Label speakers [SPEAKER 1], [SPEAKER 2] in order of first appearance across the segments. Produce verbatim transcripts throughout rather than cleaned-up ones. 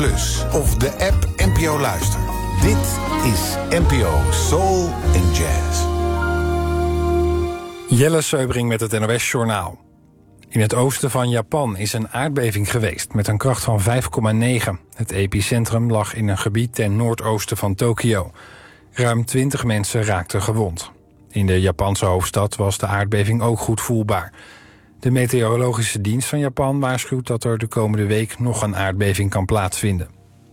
[SPEAKER 1] Plus of de app N P O Luister. Dit is N P O Soul en Jazz.
[SPEAKER 2] Jelle Seubring met het N O S-journaal. In het oosten van Japan is een aardbeving geweest met een kracht van vijf komma negen. Het epicentrum lag in een gebied ten noordoosten van Tokio. Ruim twintig mensen raakten gewond. In de Japanse hoofdstad was de aardbeving ook goed voelbaar. De meteorologische dienst van Japan waarschuwt dat er de komende week nog een aardbeving kan plaatsvinden.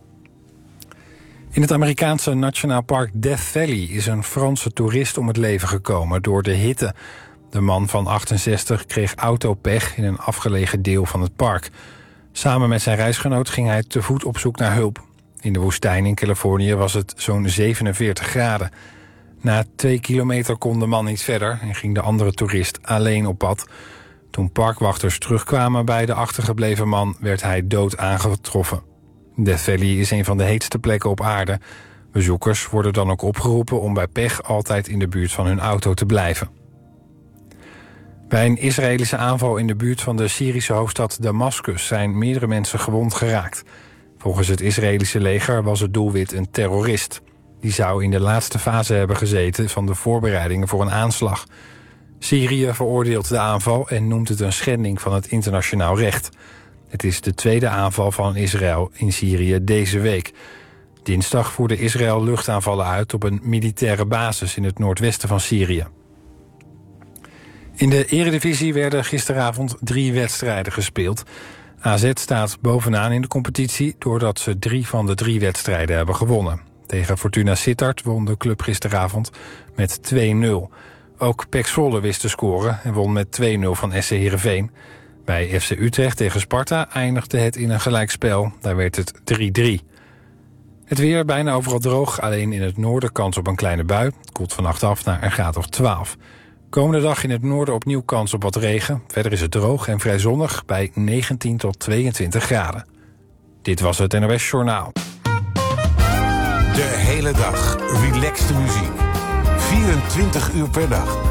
[SPEAKER 2] In het Amerikaanse Nationaal Park Death Valley is een Franse toerist om het leven gekomen door de hitte. De man van achtenzestig kreeg autopech in een afgelegen deel van het park. Samen met zijn reisgenoot ging hij te voet op zoek naar hulp. In de woestijn in Californië was het zo'n zevenenveertig graden. Na twee kilometer kon de man niet verder en ging de andere toerist alleen op pad. Toen parkwachters terugkwamen bij de achtergebleven man werd hij dood aangetroffen. Death Valley is een van de heetste plekken op aarde. Bezoekers worden dan ook opgeroepen om bij pech altijd in de buurt van hun auto te blijven. Bij een Israëlische aanval in de buurt van de Syrische hoofdstad Damascus zijn meerdere mensen gewond geraakt. Volgens het Israëlische leger was het doelwit een terrorist. Die zou in de laatste fase hebben gezeten van de voorbereidingen voor een aanslag. Syrië veroordeelt de aanval en noemt het een schending van het internationaal recht. Het is de tweede aanval van Israël in Syrië deze week. Dinsdag voerde Israël luchtaanvallen uit op een militaire basis in het noordwesten van Syrië. In de Eredivisie werden gisteravond drie wedstrijden gespeeld. A Z staat bovenaan in de competitie doordat ze drie van de drie wedstrijden hebben gewonnen. Tegen Fortuna Sittard won de club gisteravond met twee nul. Ook P E C Zwolle wist te scoren en won met twee nul van S C Heerenveen. Bij F C Utrecht tegen Sparta eindigde het in een gelijkspel. Daar werd het drie drie. Het weer bijna overal droog, alleen in het noorden kans op een kleine bui. Het koelt vannacht af naar een graad of twaalf. Komende dag in het noorden opnieuw kans op wat regen. Verder is het droog en vrij zonnig bij negentien tot tweeëntwintig graden. Dit was het N O S-journaal.
[SPEAKER 1] De hele dag relaxte muziek. vierentwintig uur per dag.